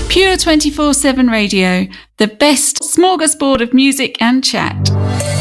Pure 24/7 Radio, the best smorgasbord of music and chat.